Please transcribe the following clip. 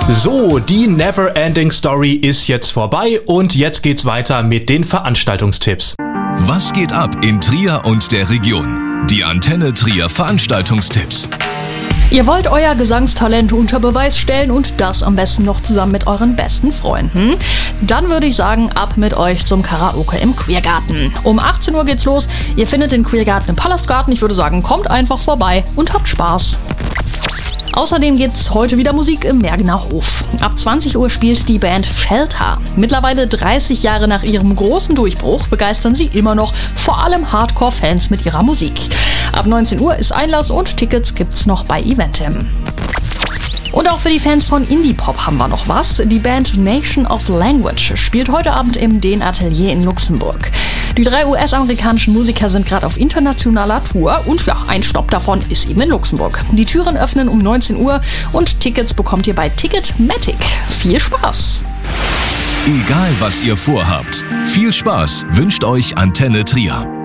So, die Neverending Story ist jetzt vorbei und jetzt geht's weiter mit den Veranstaltungstipps. Was geht ab in Trier und der Region? Die Antenne Trier Veranstaltungstipps. Ihr wollt euer Gesangstalent unter Beweis stellen und das am besten noch zusammen mit euren besten Freunden? Dann würde ich sagen, ab mit euch zum Karaoke im Queergarten. Um 18 Uhr geht's los. Ihr findet den Queergarten im Palastgarten. Ich würde sagen, kommt einfach vorbei und habt Spaß. Außerdem gibt's heute wieder Musik im Mergener Hof. Ab 20 Uhr spielt die Band Shelter. Mittlerweile 30 Jahre nach ihrem großen Durchbruch begeistern sie immer noch vor allem Hardcore-Fans mit ihrer Musik. Ab 19 Uhr ist Einlass und Tickets gibt's noch bei Eventim. Und auch für die Fans von Indie-Pop haben wir noch was. Die Band Nation of Language spielt heute Abend im Den Atelier in Luxemburg. Die 3 US-amerikanischen Musiker sind gerade auf internationaler Tour und ja, ein Stopp davon ist eben in Luxemburg. Die Türen öffnen um 19 Uhr und Tickets bekommt ihr bei Ticketmatic. Viel Spaß! Egal was ihr vorhabt, viel Spaß wünscht euch Antenne Trier.